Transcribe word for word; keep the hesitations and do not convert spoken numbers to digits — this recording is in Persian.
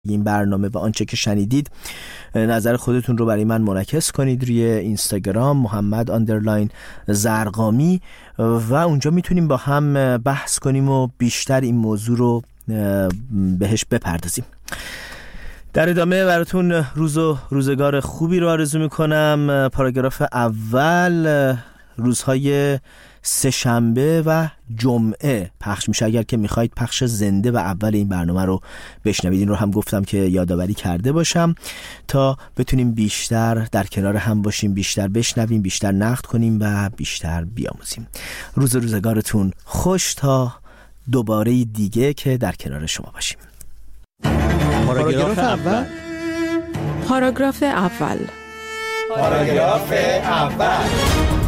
این برنامه و آنچه که شنیدید نظر خودتون رو برای من منعکس کنید روی اینستاگرام محمد آندرلاین زرقامی و اونجا میتونیم با هم بحث کنیم و بیشتر این موضوع رو بهش بپردازیم. در ادامه براتون روز و روزگار خوبی رو آرزو میکنم. پاراگراف اول روزهای سه شنبه و جمعه پخش میشه. اگر که میخواید پخش زنده و اول این برنامه رو بشنوید، این رو هم گفتم که یادآوری کرده باشم تا بتونیم بیشتر در کنار هم باشیم، بیشتر بشنویم، بیشتر نقد کنیم و بیشتر بیاموزیم. روز روزگارتون خوش تا دوباره دیگه که در کنار شما باشیم. پاراگراف اول پاراگراف اول پاراگراف اول